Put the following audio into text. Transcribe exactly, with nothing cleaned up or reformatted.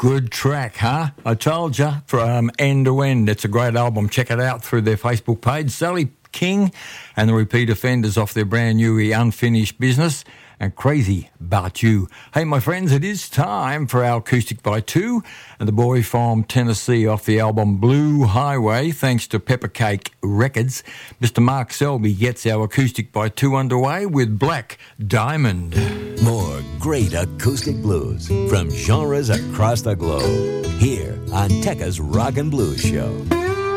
Good track, huh? I told you, from end to end. It's a great album. Check it out through their Facebook page. Sally King and the Repeat Offenders off their brand new Unfinished Business and Crazy About You. Hey, my friends, it is time for our Acoustic by Two and the boy from Tennessee off the album Blue Highway. Thanks to Peppercake Records, Mister Mark Selby gets our Acoustic by Two underway with Black Diamond. More great acoustic blues from genres across the globe here on Tekka's Rock and Blues Show.